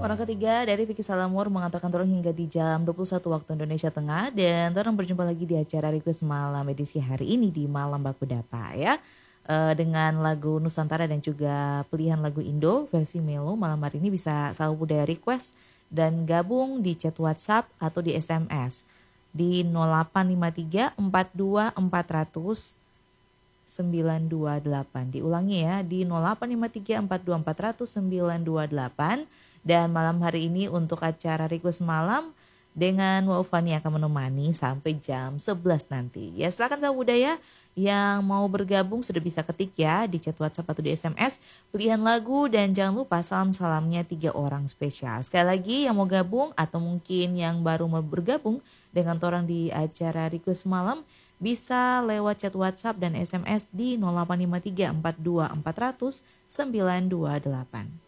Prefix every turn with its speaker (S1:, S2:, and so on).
S1: Orang ketiga dari Vicky Salamur mengantarkan turun hingga di jam 21 waktu Indonesia Tengah dan orang berjumpa lagi di acara Request Malam edisi hari ini di Malam Baku Dapa ya. Dengan lagu Nusantara dan juga pilihan lagu Indo versi Melo malam hari ini bisa selalu budaya request dan gabung di chat WhatsApp atau di SMS di 0853 42 400 928. Diulangi ya di 0853 42 400 928. Dan malam hari ini untuk acara request malam dengan Waufani akan menemani sampai jam 11 nanti. Ya silakan sahabat budaya yang mau bergabung sudah bisa ketik ya di chat WhatsApp atau di SMS pilihan lagu dan jangan lupa salam-salamnya 3 orang spesial. Sekali lagi yang mau gabung atau mungkin yang baru mau bergabung dengan orang di acara request malam bisa lewat chat WhatsApp dan SMS di 0853 42 400 928.